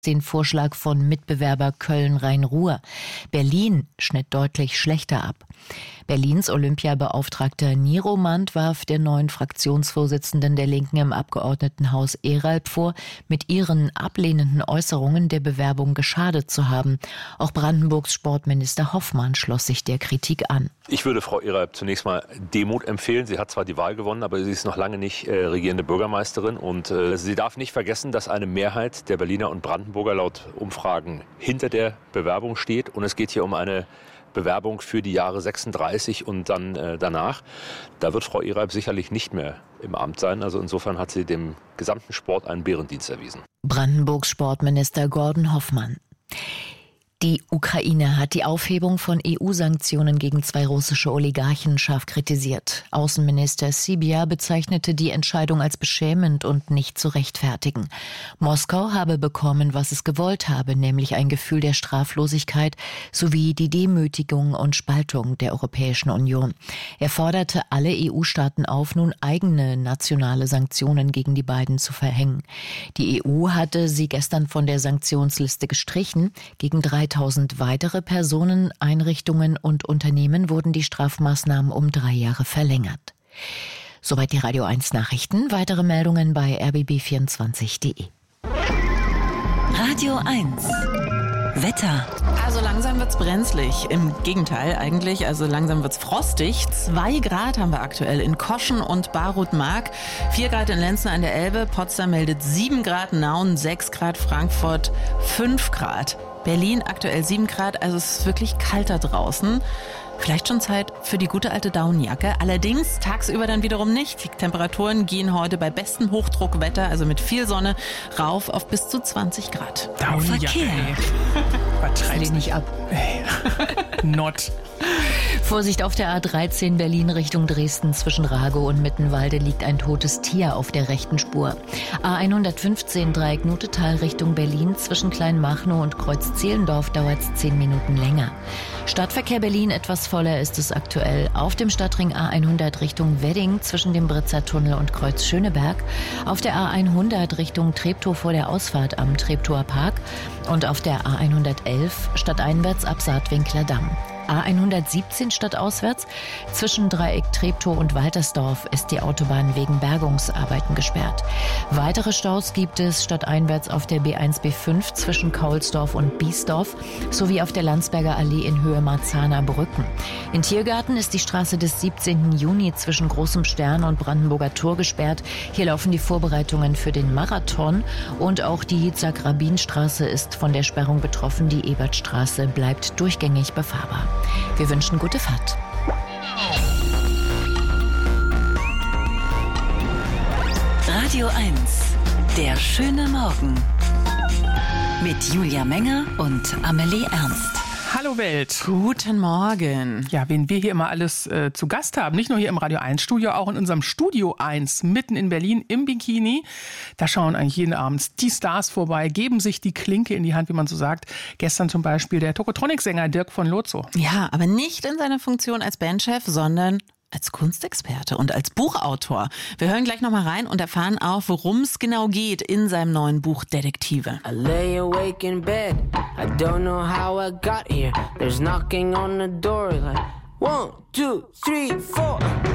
den Vorschlag von Mitbewerber Köln-Rhein-Ruhr. Berlin schnitt deutlich schlechter ab. Berlins Olympiabeauftragter Niromand warf der neuen Fraktionsvorsitzenden der Linken im Abgeordnetenhaus Eralb vor, mit ihren ablehnenden Äußerungen der Bewerbung geschadet zu haben. Auch Brandenburgs Sportminister Hoffmann schloss sich der Kritik an. Ich würde Frau Eralb zunächst mal Demut empfehlen. Sie hat zwar die Wahl gewonnen, aber sie ist noch lange nicht regierende Bürgermeisterin. Und sie darf nicht vergessen, dass eine Mehrheit der Berliner und Brandenburger laut Umfragen hinter der Bewerbung steht. Und es geht hier um eine Bewerbung für die Jahre 36 und dann danach. Da wird Frau Eralb sicherlich nicht mehr im Amt sein. Also insofern hat sie dem gesamten Sport einen Bärendienst erwiesen. Brandenburgs Sportminister Gordon Hoffmann. Die Ukraine hat die Aufhebung von EU-Sanktionen gegen 2 russische Oligarchen scharf kritisiert. Außenminister Sybiha bezeichnete die Entscheidung als beschämend und nicht zu rechtfertigen. Moskau habe bekommen, was es gewollt habe, nämlich ein Gefühl der Straflosigkeit sowie die Demütigung und Spaltung der Europäischen Union. Er forderte alle EU-Staaten auf, nun eigene nationale Sanktionen gegen die beiden zu verhängen. Die EU hatte sie gestern von der Sanktionsliste gestrichen. Gegen 3000 weitere Personen, Einrichtungen und Unternehmen wurden die Strafmaßnahmen um 3 Jahre verlängert. Soweit die Radio 1 Nachrichten. Weitere Meldungen bei rbb24.de. Radio 1 Wetter. Also langsam wird's brenzlig. Im Gegenteil eigentlich, also langsam wird's frostig. 2 Grad haben wir aktuell in Koschen und Barut-Mark. 4 Grad in Lenzen an der Elbe. Potsdam meldet 7 Grad, Nauen 6 Grad, Frankfurt 5 Grad. Berlin aktuell 7 Grad, also es ist wirklich kalter draußen. Vielleicht schon Zeit für die gute alte Daunenjacke. Allerdings tagsüber dann wiederum nicht. Die Temperaturen gehen heute bei bestem Hochdruckwetter, also mit viel Sonne, rauf auf bis zu 20 Grad. Verkehr. Vertreib's nicht ab. Not. Vorsicht auf der A13 Berlin Richtung Dresden. Zwischen Ragow und Mittenwalde liegt ein totes Tier auf der rechten Spur. A115 Dreieck Notetal Richtung Berlin. Zwischen Kleinmachnow und Kreuz Zehlendorf dauert es 10 Minuten länger. Stadtverkehr Berlin etwas voller ist es aktuell. Auf dem Stadtring A100 Richtung Wedding zwischen dem Britzer Tunnel und Kreuz Schöneberg. Auf der A100 Richtung Treptow vor der Ausfahrt am Treptower Park. Und auf der A111 stadteinwärts ab Saatwinkler Damm. A117 stadtauswärts. Zwischen Dreieck Treptow und Waltersdorf ist die Autobahn wegen Bergungsarbeiten gesperrt. Weitere Staus gibt es stadteinwärts auf der B1/B5 zwischen Kaulsdorf und Biesdorf sowie auf der Landsberger Allee in Höhe Marzahner Brücken. In Tiergarten ist die Straße des 17. Juni zwischen Großem Stern und Brandenburger Tor gesperrt. Hier laufen die Vorbereitungen für den Marathon und auch die Yitzhak-Rabin-Straße ist von der Sperrung betroffen. Die Ebertstraße bleibt durchgängig befahrbar. Wir wünschen gute Fahrt. Radio 1, der schöne Morgen. Mit Julia Menger und Amelie Ernst. Hallo Welt. Guten Morgen. Ja, wen wir hier immer alles zu Gast haben, nicht nur hier im Radio 1 Studio, auch in unserem Studio 1 mitten in Berlin im Bikini. Da schauen eigentlich jeden Abend die Stars vorbei, geben sich die Klinke in die Hand, wie man so sagt. Gestern zum Beispiel der Tokotronic-Sänger Dirk von Lozo. Ja, aber nicht in seiner Funktion als Bandchef, sondern als Kunstexperte und als Buchautor. Wir hören gleich noch mal rein und erfahren auch, worum es genau geht in seinem neuen Buch Detektive. I lay awake in bed, I don't know how I got here. There's knocking on the door like 1, 2, 3, 4.